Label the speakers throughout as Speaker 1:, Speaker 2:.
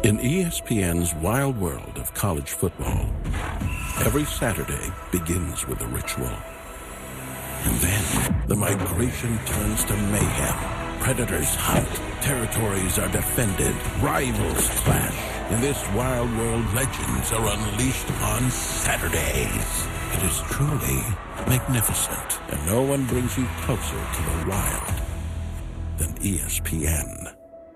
Speaker 1: In ESPN's wild world of college football, every Saturday begins with a ritual. And then the migration turns to mayhem. Predators hunt, territories are defended, rivals clash. In this wild world, legends are unleashed on Saturdays. It is truly magnificent, and no one brings you closer to the wild than ESPN.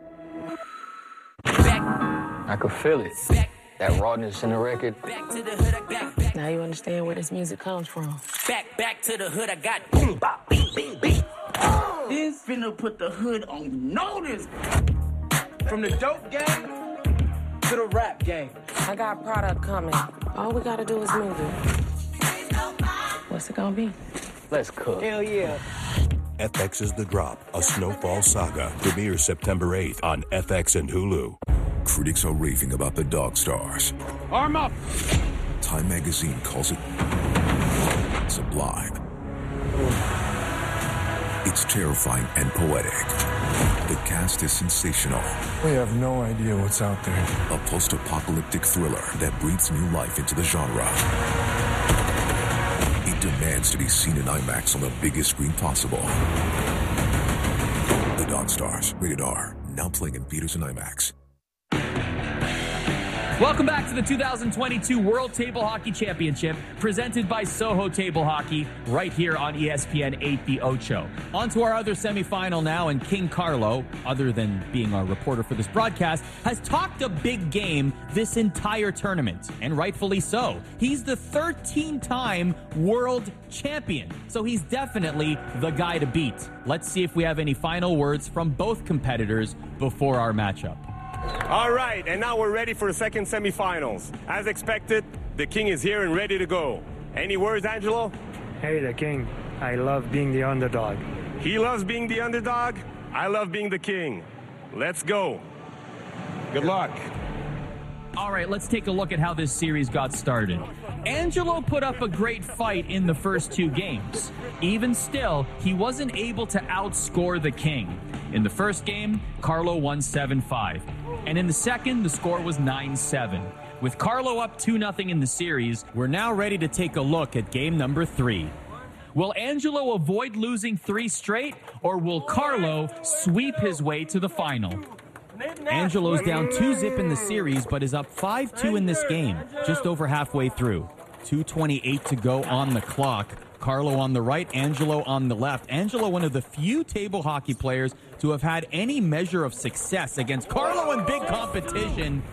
Speaker 2: I could feel it. That rawness in the record.
Speaker 3: Now you understand where this music comes from.
Speaker 4: Back to the hood, I got boom, bop, bing, bing, bing.
Speaker 5: This finna put the hood on notice. From the dope game to the rap game.
Speaker 3: I got product coming. All we gotta do is move it. What's it gonna be?
Speaker 2: Let's cook.
Speaker 5: Hell yeah.
Speaker 6: FX's The Drop, a Snowfall saga, premieres September 8th on FX and Hulu.
Speaker 7: Critics are raving about the Dog Stars.
Speaker 5: Arm up!
Speaker 7: Time magazine calls it sublime. It's terrifying and poetic. The cast is sensational.
Speaker 8: We have no idea what's out there.
Speaker 7: A post-apocalyptic thriller that breathes new life into the genre. It demands to be seen in IMAX on the biggest screen possible. The Dog Stars, rated R, now playing in theaters and IMAX.
Speaker 9: Welcome back to the 2022 World Table Hockey Championship, presented by Soho Table Hockey, right here on ESPN 8 The Ocho. On to our other semifinal now, and King Carlo, other than being our reporter for this broadcast, has talked a big game this entire tournament, and rightfully so. He's the 13-time world champion, so he's definitely the guy to beat. Let's see if we have any final words from both competitors before our matchup.
Speaker 10: All right, and now we're ready for the second semifinals. As expected, the King is here and ready to go. Any words, Angelo?
Speaker 11: Hey, the King. I love being the underdog.
Speaker 10: He loves being the underdog. I love being the King. Let's go. Good luck.
Speaker 9: All right, let's take a look at how this series got started. Angelo put up a great fight in the first two games. Even still, he wasn't able to outscore the King. In the first game, Carlo won 7-5. And in the second, the score was 9-7. With Carlo up 2-0 in the series, we're now ready to take a look at game number 3. Will Angelo avoid losing 3 straight, or will Carlo sweep his way to the final? Angelo's down 2-0 in the series, but is up 5-2 in this game, just over halfway through. 2:28 to go on the clock. Carlo on the right, Angelo on the left. Angelo, one of the few table hockey players to have had any measure of success against Carlo in big competition.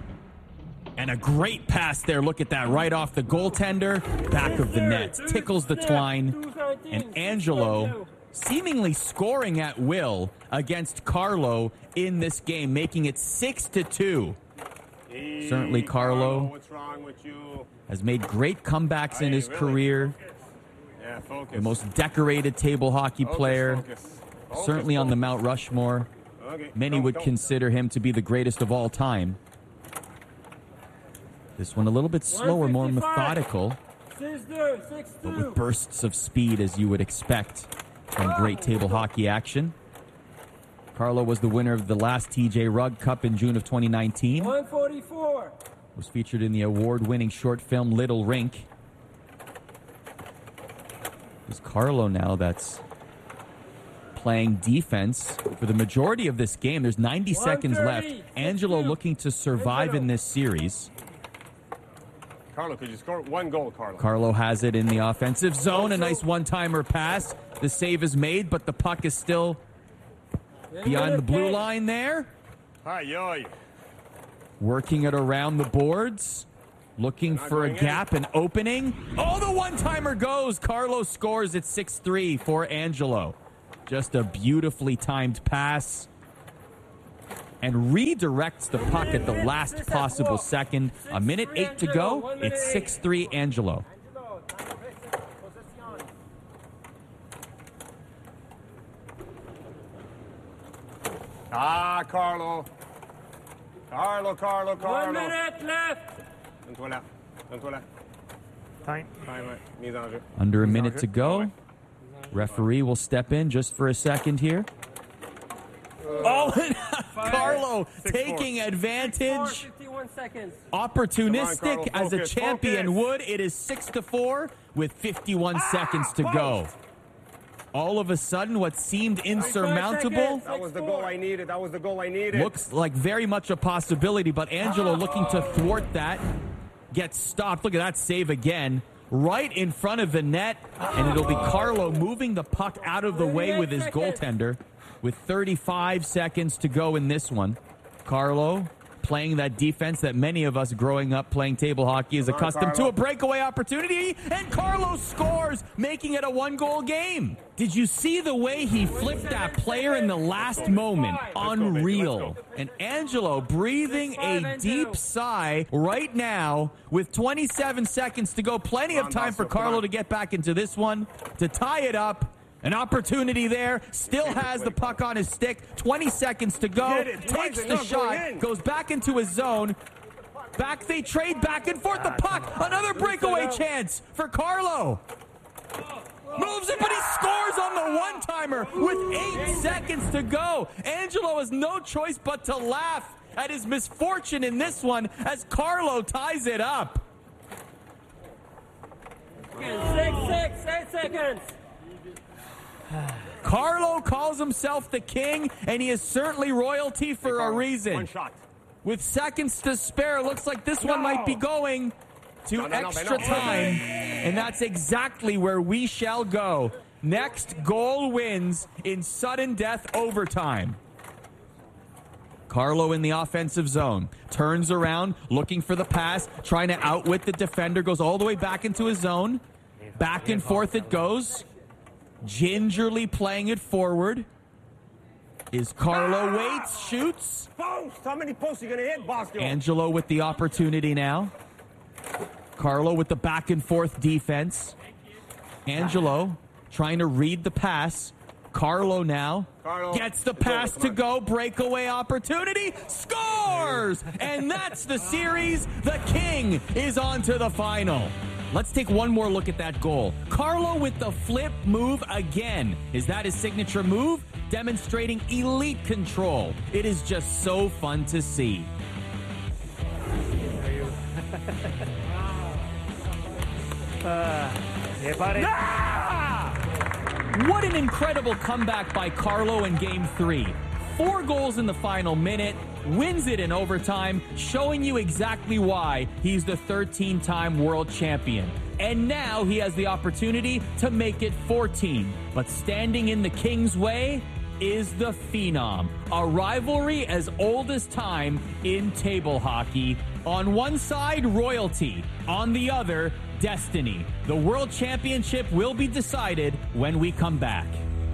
Speaker 9: And a great pass there. Look at that, right off the goaltender, back of the net. Tickles the twine. And Angelo seemingly scoring at will against Carlo in this game, making it 6-2. Certainly Carlo has made great comebacks in his career. The most decorated table hockey player, certainly on the Mount Rushmore. Many would consider him to be the greatest of all time. This one a little bit slower, more methodical, but with bursts of speed as you would expect from great table hockey action. Carlo was the winner of the last TJ Rugg Cup in June of 2019.
Speaker 5: 144.
Speaker 9: Was featured in the award-winning short film Little Rink. It's Carlo now that's playing defense for the majority of this game. There's 90 seconds left. Angelo looking to survive in this series.
Speaker 10: Carlo, could you score one goal, Carlo?
Speaker 9: Carlo has it in the offensive zone. A nice one-timer pass. The save is made, but the puck is still beyond the blue line there. Working it around the boards. Looking for a gap, an opening. Oh, the one-timer goes. Carlo scores at 6-3 for Angelo. Just a beautifully timed pass. And redirects the puck at the last possible second. 1:08 to go. It's 6-3 Angelo.
Speaker 10: Carlo. Carlo.
Speaker 5: 1 minute left.
Speaker 10: Donne-toi là.
Speaker 11: Time.
Speaker 10: Mise en jeu.
Speaker 9: Under a minute to go. Referee will step in just for a second here. Oh, and Carlo Carlo taking advantage.
Speaker 4: 51 seconds.
Speaker 9: Opportunistic
Speaker 10: Carlo,
Speaker 9: as a champion would. It is 6-4 with 51 seconds to go. All of a sudden, what seemed insurmountable.
Speaker 10: That was the goal I needed.
Speaker 9: Looks like very much a possibility, but Angelo looking to thwart that. Gets stopped. Look at that save again. Right in front of the net. And it'll be Carlo moving the puck out of the way with his goaltender. With 35 seconds to go in this one. Carlo playing that defense that many of us growing up playing table hockey is accustomed to. A breakaway opportunity, and Carlo scores, making it a one-goal game. Did you see the way he flipped that player in the last moment? Unreal. And Angelo breathing a deep sigh right now with 27 seconds to go. Plenty of time for Carlo to get back into this one, to tie it up. An opportunity there, still has the puck on his stick, 20 seconds to go, takes the shot, goes back into his zone, they trade back and forth, the puck, another breakaway chance for Carlo. Moves it, but he scores on the one-timer with 8 seconds to go. Angelo has no choice but to laugh at his misfortune in this one as Carlo ties it up.
Speaker 4: 8 seconds.
Speaker 9: Carlo calls himself the king, and he is certainly royalty for a reason.
Speaker 10: One shot.
Speaker 9: With seconds to spare, looks like this one might be going to extra time, and that's exactly where we shall go. Next goal wins in sudden death overtime. Carlo in the offensive zone, turns around, looking for the pass, trying to outwit the defender, goes all the way back into his zone. Back and forth it goes. Gingerly playing it forward is Carlo. Waits, shoots.
Speaker 10: Post! How many posts are you going to hit, Bosco?
Speaker 9: Angelo with the opportunity now. Carlo with the back and forth defense. Angelo trying to read the pass. Carlo now gets the pass to go. Breakaway opportunity. Scores! And that's the series. The King is on to the final. Let's take one more look at that goal. Carlo with the flip move again. Is that his signature move? Demonstrating elite control. It is just so fun to see. What an incredible comeback by Carlo in Game 3. 4 goals in the final minute. Wins it in overtime, showing you exactly why he's the 13-time world champion. And now he has the opportunity to make it 14. But standing in the King's way is the Phenom, a rivalry as old as time in table hockey. On one side, royalty. On the other, destiny. The World Championship will be decided when we come back.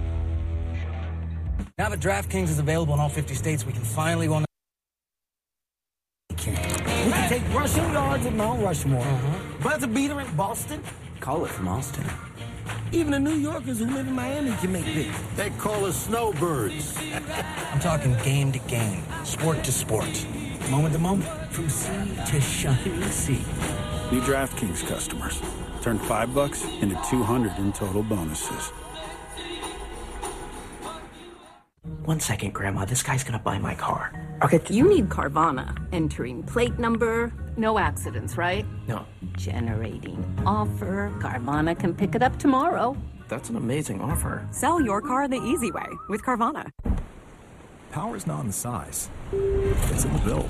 Speaker 12: Now that DraftKings is available in all 50 states, we can finally go on the King. We can take rushing yards at Mount Rushmore. Buzzer beater in Boston.
Speaker 2: Call it from Austin.
Speaker 12: Even the New Yorkers who live in Miami can make this.
Speaker 13: They call us snowbirds.
Speaker 12: I'm talking game to game, sport to sport, moment to moment, from sea to shining sea.
Speaker 13: New DraftKings customers. Turn $5 into $200 in total bonuses.
Speaker 12: 1 second, Grandma. This guy's gonna buy my car.
Speaker 14: Okay. You need Carvana. Entering plate number. No accidents, right?
Speaker 2: No.
Speaker 14: Generating offer. Carvana can pick it up tomorrow.
Speaker 2: That's an amazing offer.
Speaker 15: Sell your car the easy way with Carvana.
Speaker 16: Power's not in the size. It's in the build.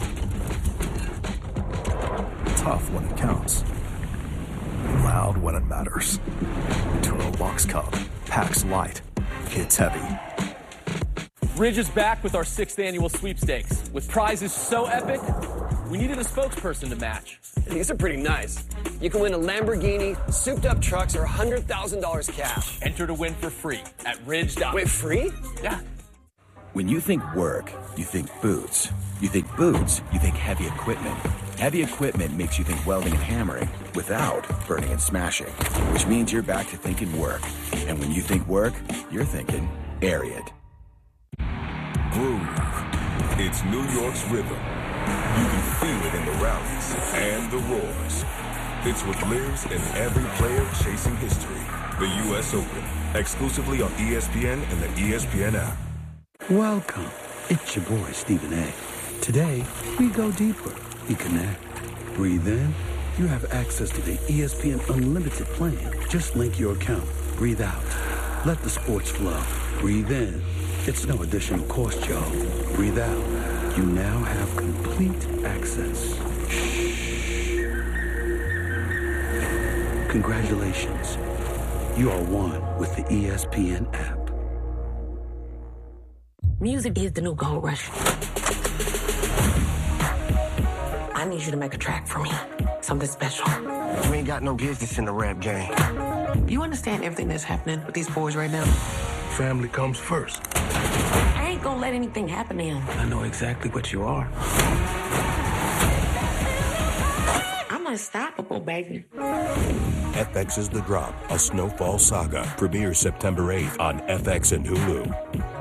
Speaker 16: Tough when it counts. Loud when it matters. Turo Box Cub. Packs light. Hits heavy.
Speaker 17: Ridge is back with our 6th annual sweepstakes. With prizes so epic, we needed a spokesperson to match.
Speaker 18: These are pretty nice. You can win a Lamborghini, souped-up trucks, or $100,000 cash.
Speaker 17: Enter to win for free at Ridge.
Speaker 18: Wait, free?
Speaker 17: Yeah.
Speaker 19: When you think work, you think boots. You think boots, you think heavy equipment. Heavy equipment makes you think welding and hammering without burning and smashing, which means you're back to thinking work. And when you think work, you're thinking Ariat.
Speaker 7: Groove. It's New York's rhythm. You can feel it in the rallies and the roars. It's what lives in every player chasing history. The U.S. Open, exclusively on ESPN and the ESPN app.
Speaker 13: Welcome. It's your boy, Stephen A.
Speaker 20: Today, we go deeper. We connect. Breathe in. You have access to the ESPN Unlimited plan. Just link your account. Breathe out. Let the sports flow. Breathe in. It's no additional cost, y'all. Breathe out. You now have complete access. Shh. Congratulations. You are one with the ESPN app.
Speaker 3: Music is the new gold rush. I need you to make a track for me. Something special.
Speaker 2: You ain't got no business in the rap game.
Speaker 3: You understand everything that's happening with these boys right now?
Speaker 8: Family comes first.
Speaker 3: I ain't gonna let anything happen to him.
Speaker 8: I know exactly what you are.
Speaker 3: I'm unstoppable, baby.
Speaker 6: FX's The Drop, a Snowfall saga, premieres September 8th on FX and Hulu.